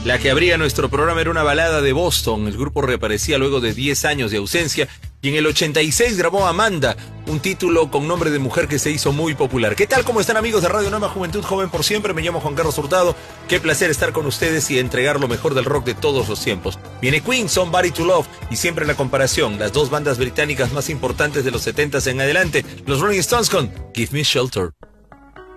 La que abría nuestro programa era una balada de Boston. El grupo reaparecía luego de 10 años de ausencia y en el 86 grabó Amanda, un título con nombre de mujer que se hizo muy popular. ¿Qué tal? ¿Cómo están, amigos de Radio Nueva Juventud Joven por Siempre? Me llamo Juan Carlos Hurtado. Qué placer estar con ustedes y entregar lo mejor del rock de todos los tiempos. Viene Queen, Somebody to Love, y siempre la comparación, las dos bandas británicas más importantes de los 70s en adelante, los Rolling Stones con Give Me Shelter.